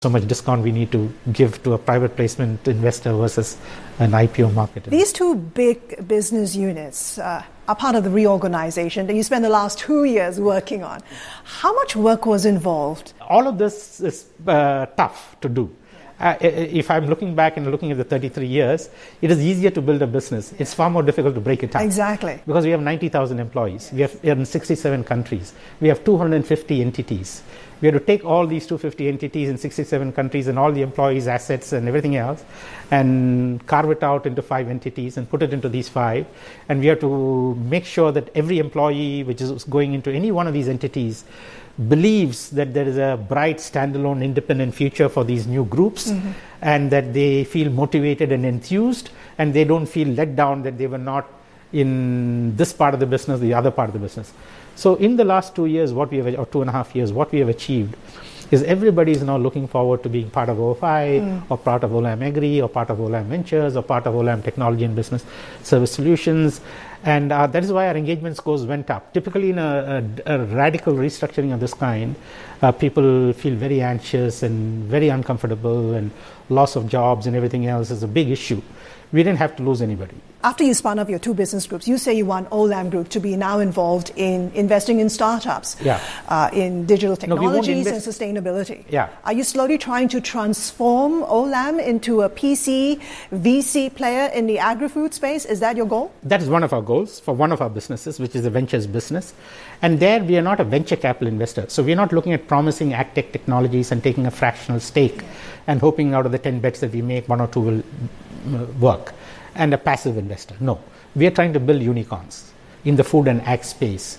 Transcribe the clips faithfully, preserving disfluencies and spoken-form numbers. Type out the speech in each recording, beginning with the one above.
so much discount we need to give to a private placement investor versus an I P O market. These two big business units uh, are part of the reorganization that you spent the last two years working on. How much work was involved? All of this is uh, tough to do. Uh, if I'm looking back and looking at the thirty-three years, it is easier to build a business. It's far more difficult to break it up. Exactly. Because we have ninety thousand employees. We have in sixty-seven countries. We have two hundred fifty entities. We have to take all these two hundred fifty entities in sixty-seven countries and all the employees' assets and everything else and carve it out into five entities and put it into these five. And we have to make sure that every employee which is going into any one of these entities believes that there is a bright, standalone, independent future for these new groups, mm-hmm. and that they feel motivated and enthused, and they don't feel let down that they were not in this part of the business, the other part of the business. So in the last two years, what we have, or two and a half years, what we have achieved is everybody is now looking forward to being part of O F I, mm. or part of Olam Agri, or part of Olam Ventures, or part of Olam Technology and Business Service Solutions. And uh, that is why our engagement scores went up. Typically in a, a, a radical restructuring of this kind, uh, people feel very anxious and very uncomfortable, and loss of jobs and everything else is a big issue. We didn't have to lose anybody. After you spun off your two business groups, you say you want Olam Group to be now involved in investing in startups, yeah. uh, in digital technologies no, and sustainability. Yeah. Are you slowly trying to transform Olam into a P C, V C player in the agri-food space? Is that your goal? That is one of our goals for one of our businesses, which is the ventures business. And there we are not a venture capital investor. So we are not looking at promising ag-tech technologies and taking a fractional stake, yeah. and hoping out of the ten bets that we make, one or two will work, and a passive investor. No, we are trying to build unicorns in the food and ag space,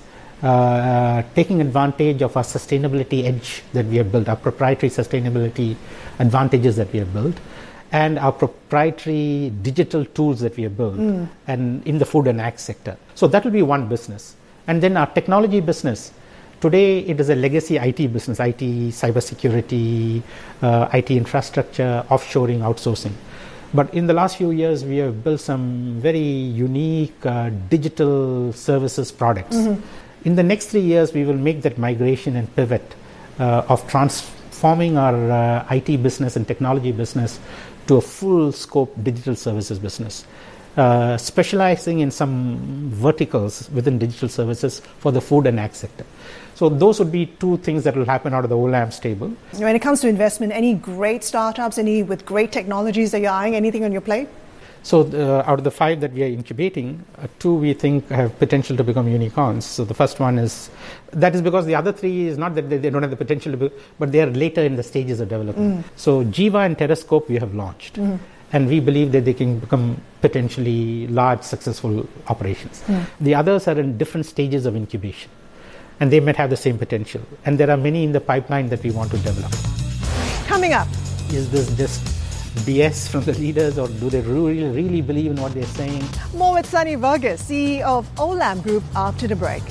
uh, taking advantage of our sustainability edge that we have built, our proprietary sustainability advantages that we have built, and our proprietary digital tools that we have built, mm. and in the food and ag sector. So that will be one business. And then our technology business. Today, it is a legacy I T business, I T, cybersecurity, uh, I T infrastructure, offshoring, outsourcing. But in the last few years, we have built some very unique uh, digital services products. Mm-hmm. In the next three years, we will make that migration and pivot uh, of transforming our uh, I T business and technology business to a full scope digital services business, uh, specializing in some verticals within digital services for the food and ag sector. So those would be two things that will happen out of the Olam stable. When it comes to investment, any great startups, any with great technologies that you're eyeing, anything on your plate? So uh, out of the five that we are incubating, uh, two we think have potential to become unicorns. So the first one is, that is because the other three is not that they, they don't have the potential to be, but they are later in the stages of development. Mm. So Jiva and Terrascope we have launched. Mm. And we believe that they can become potentially large, successful operations. Mm. The others are in different stages of incubation, and they might have the same potential. And there are many in the pipeline that we want to develop. Coming up. Is this just B S from the leaders, or do they really, really believe in what they're saying? More with Sunny Verghese, C E O of Olam Group, after the break.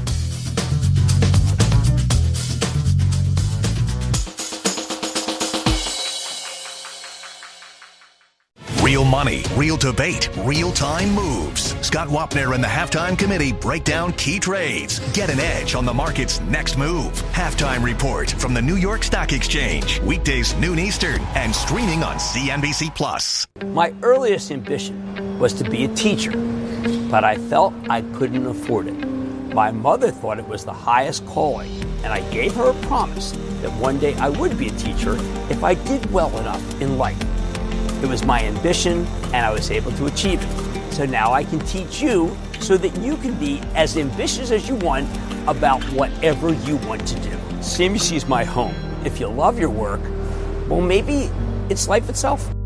Real money, real debate, real-time moves. Scott Wapner and the Halftime Committee break down key trades. Get an edge on the market's next move. Halftime Report from the New York Stock Exchange. Weekdays noon Eastern and streaming on C N B C Plus. My earliest ambition was to be a teacher, but I felt I couldn't afford it. My mother thought it was the highest calling, and I gave her a promise that one day I would be a teacher if I did well enough in life. It was my ambition, and I was able to achieve it. So now I can teach you so that you can be as ambitious as you want about whatever you want to do. C N B C is my home. If you love your work, well, maybe it's life itself.